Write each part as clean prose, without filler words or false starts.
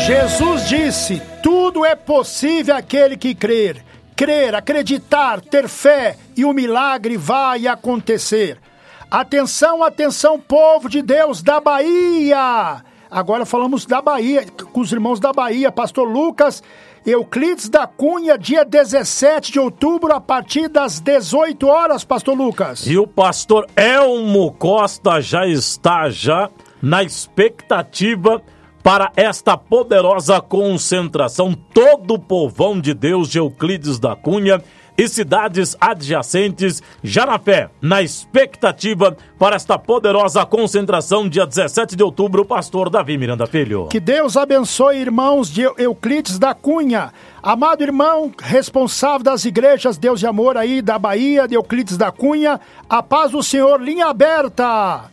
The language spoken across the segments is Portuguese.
Jesus disse: tudo é possível àquele que crer. Crer, acreditar, ter fé e o milagre vai acontecer. Atenção, atenção, povo de Deus da Bahia. Agora falamos da Bahia, com os irmãos da Bahia, pastor Lucas Euclides da Cunha, dia 17 de outubro, a partir das 18 horas, pastor Lucas. E o pastor Elmo Costa já está na expectativa para esta poderosa concentração. Todo o povão de Deus de Euclides da Cunha e cidades adjacentes, já na fé, na expectativa para esta poderosa concentração, dia 17 de outubro, o pastor Davi Miranda Filho. Que Deus abençoe, irmãos de Euclides da Cunha. Amado irmão, responsável das igrejas Deus de Amor aí da Bahia, de Euclides da Cunha, a paz do Senhor, linha aberta.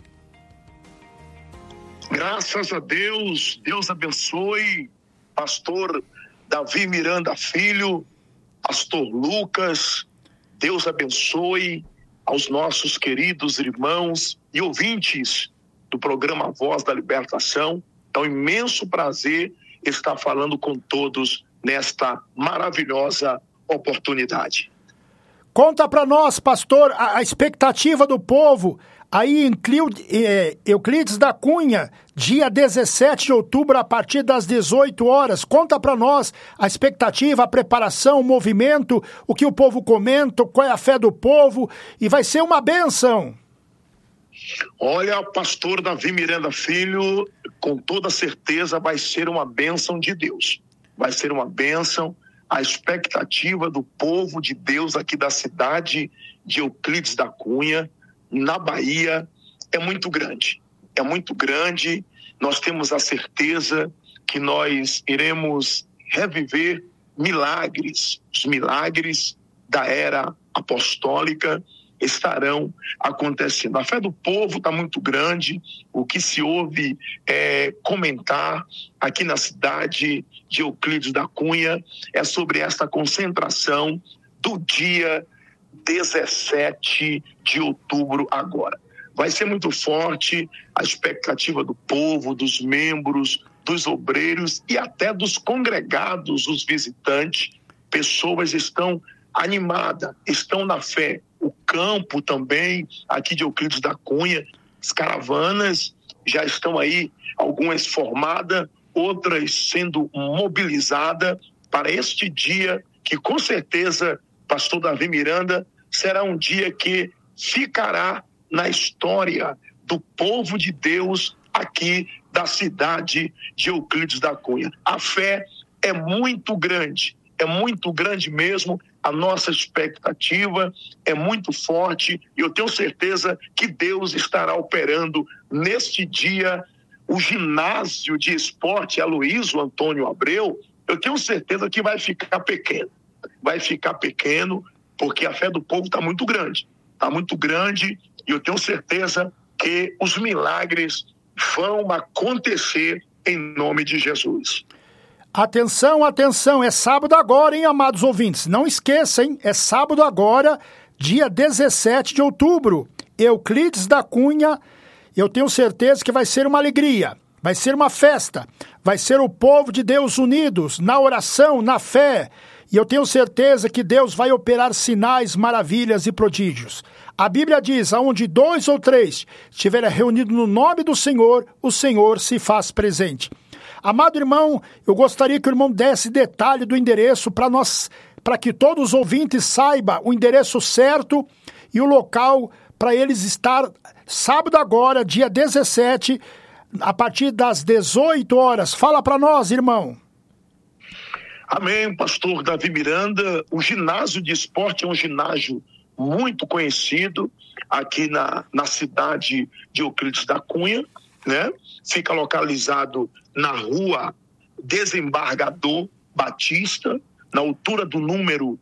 Graças a Deus, Deus abençoe, pastor Davi Miranda Filho, pastor Lucas, Deus abençoe aos nossos queridos irmãos e ouvintes do programa Voz da Libertação. É um imenso prazer estar falando com todos nesta maravilhosa oportunidade. Conta para nós, pastor, a expectativa do povo aí em Euclides da Cunha, dia 17 de outubro, a partir das 18 horas. Conta para nós a expectativa, a preparação, o movimento, o que o povo comenta, qual é a fé do povo, e vai ser uma bênção. Olha, pastor Davi Miranda Filho, com toda certeza vai ser uma bênção de Deus. Vai ser uma bênção. A expectativa do povo de Deus aqui da cidade de Euclides da Cunha, na Bahia, é muito grande. É muito grande. Nós temos a certeza que nós iremos reviver milagres. Os milagres da era apostólica estarão acontecendo. A fé do povo está muito grande. O que se ouve comentar aqui na cidade de Euclides da Cunha é sobre esta concentração do dia 17 de outubro agora. Vai ser muito forte a expectativa do povo, dos membros, dos obreiros e até dos congregados, os visitantes. Pessoas estão animadas, estão na fé. O campo também, aqui de Euclides da Cunha, as caravanas já estão aí, algumas formadas, outras sendo mobilizadas para este dia que com certeza, pastor Davi Miranda, será um dia que ficará na história do povo de Deus aqui da cidade de Euclides da Cunha. A fé é muito grande mesmo. A nossa expectativa é muito forte e eu tenho certeza que Deus estará operando neste dia. O ginásio de esporte Aloísio Antônio Abreu, eu tenho certeza que vai ficar pequeno. Vai ficar pequeno porque a fé do povo está muito grande. Está muito grande e eu tenho certeza que os milagres vão acontecer em nome de Jesus. Atenção, atenção, é sábado agora, hein, amados ouvintes? Não esqueça, hein? É sábado agora, dia 17 de outubro. Euclides da Cunha, eu tenho certeza que vai ser uma alegria, vai ser uma festa, vai ser o povo de Deus unidos na oração, na fé. E eu tenho certeza que Deus vai operar sinais, maravilhas e prodígios. A Bíblia diz, aonde 2 ou 3 estiverem reunidos no nome do Senhor, o Senhor se faz presente. Amado irmão, eu gostaria que o irmão desse detalhe do endereço para que todos os ouvintes saibam o endereço certo e o local para eles estar sábado agora, dia 17, a partir das 18 horas. Fala para nós, irmão. Amém, pastor Davi Miranda. O ginásio de esporte é um ginásio muito conhecido aqui na cidade de Euclides da Cunha, né? Fica localizado na rua Desembargador Batista, na altura do número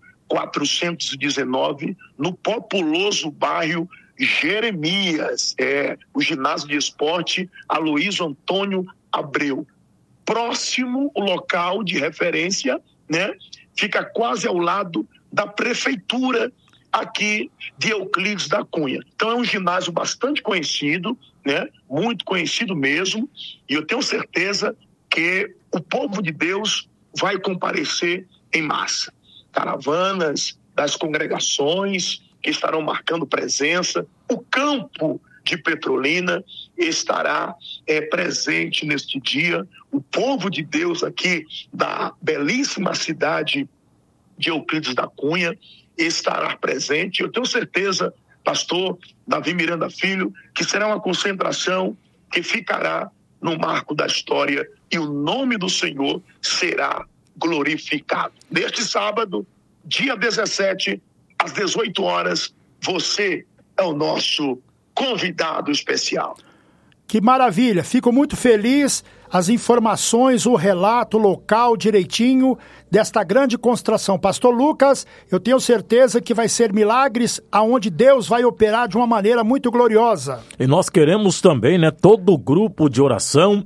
419, no populoso bairro Jeremias. O ginásio de esporte Aloísio Antônio Abreu. Próximo o local de referência, né? Fica quase ao lado da prefeitura aqui de Euclides da Cunha. Então é um ginásio bastante conhecido, né? Muito conhecido mesmo, e eu tenho certeza que o povo de Deus vai comparecer em massa. Caravanas das congregações que estarão marcando presença, o campo de Petrolina estará presente neste dia, o povo de Deus aqui da belíssima cidade de Euclides da Cunha estará presente. Eu tenho certeza, pastor Davi Miranda Filho, que será uma concentração que ficará no marco da história e o nome do Senhor será glorificado. Neste sábado, dia 17, às 18 horas, você é o nosso convidado especial. Que maravilha, fico muito feliz. As informações, o relato local direitinho desta grande concentração. Pastor Lucas, eu tenho certeza que vai ser milagres aonde Deus vai operar de uma maneira muito gloriosa. E nós queremos também, né, todo o grupo de oração,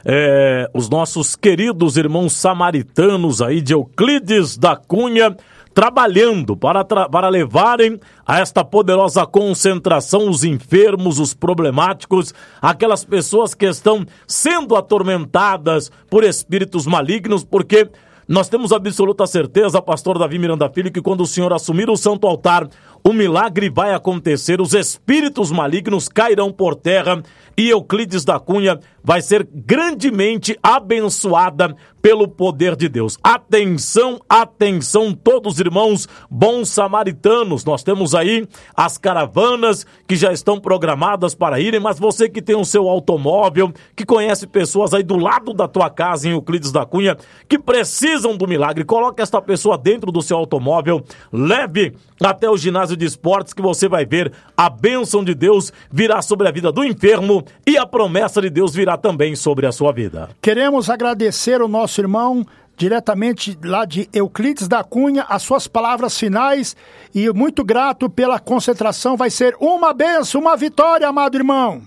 os nossos queridos irmãos samaritanos aí de Euclides da Cunha, trabalhando para levarem a esta poderosa concentração os enfermos, os problemáticos, aquelas pessoas que estão sendo atormentadas por espíritos malignos, porque nós temos absoluta certeza, pastor Davi Miranda Filho, que quando o Senhor assumir o santo altar, o milagre vai acontecer, os espíritos malignos cairão por terra e Euclides da Cunha vai ser grandemente abençoada pelo poder de Deus. Atenção, atenção, todos irmãos bons samaritanos, nós temos aí as caravanas que já estão programadas para irem, mas você que tem o seu automóvel, que conhece pessoas aí do lado da tua casa em Euclides da Cunha, que precisam do milagre, coloque esta pessoa dentro do seu automóvel, leve até o ginásio de esportes que você vai ver a bênção de Deus virá sobre a vida do enfermo e a promessa de Deus virá também sobre a sua vida. Queremos agradecer o nosso irmão diretamente lá de Euclides da Cunha, as suas palavras finais e muito grato pela concentração, vai ser uma bênção, uma vitória, amado irmão.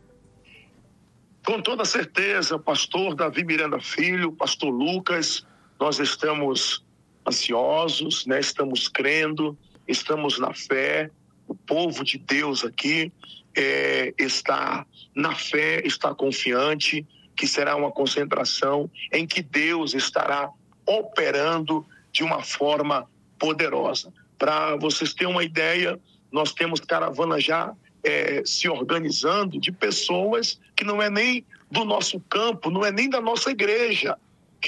Com toda certeza, pastor Davi Miranda Filho, pastor Lucas, nós estamos ansiosos, né? Estamos crendo, estamos na fé, o povo de Deus aqui está na fé, está confiante que será uma concentração em que Deus estará operando de uma forma poderosa. Para vocês terem uma ideia, nós temos caravana já se organizando de pessoas que não é nem do nosso campo, não é nem da nossa igreja,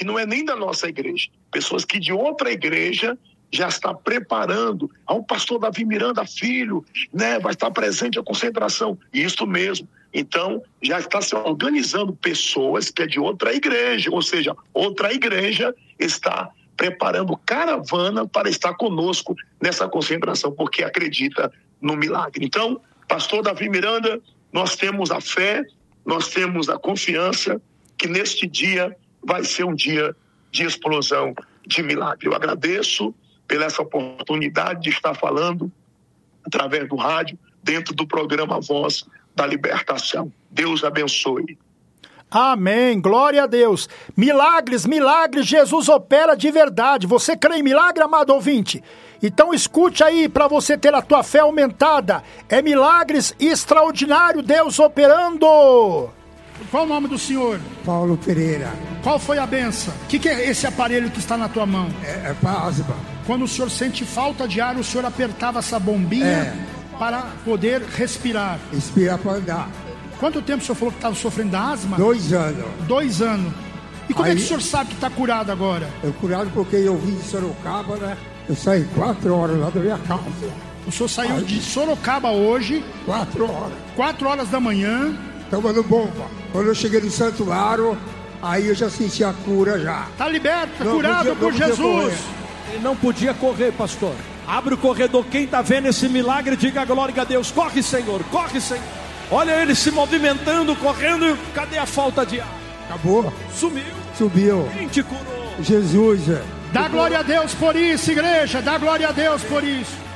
pessoas que de outra igreja já está preparando. O pastor Davi Miranda Filho, né, vai estar presente a concentração. Isso mesmo. Então, já está se organizando pessoas que é de outra igreja, ou seja, outra igreja está preparando caravana para estar conosco nessa concentração, porque acredita no milagre. Então, pastor Davi Miranda, nós temos a fé, nós temos a confiança que neste dia vai ser um dia de explosão de milagre. Eu agradeço pela essa oportunidade de estar falando através do rádio, dentro do programa Voz da Libertação. Deus abençoe. Amém, glória a Deus. Milagres, milagres, Jesus opera de verdade. Você crê em milagre, amado ouvinte? Então escute aí para você ter a tua fé aumentada. É milagres extraordinário, Deus operando. Qual o nome do senhor? Paulo Pereira. Qual foi a benção? O que é esse aparelho que está na tua mão? É plasma. Quando o senhor sente falta de ar, o senhor apertava essa bombinha para poder respirar. Respirar para andar. Quanto tempo o senhor falou que estava sofrendo da asma? 2 anos. 2 anos. E como é que o senhor sabe que está curado agora? Eu curado porque eu vim de Sorocaba, né? Eu saí 4 horas lá da minha casa. O senhor saiu de Sorocaba hoje? 4 horas. 4 horas da manhã. Tomando bomba. Quando eu cheguei no santuário, aí eu já senti a cura já. Está liberto, curado por Jesus. Ele não podia correr, pastor. Abre o corredor. Quem está vendo esse milagre, diga glória a Deus. Corre, Senhor. Corre, Senhor. Olha ele se movimentando, correndo. Cadê a falta de ar? Acabou. Subiu. Quem te curou? Jesus. Dá glória a Deus por isso, igreja. Dá glória a Deus por isso.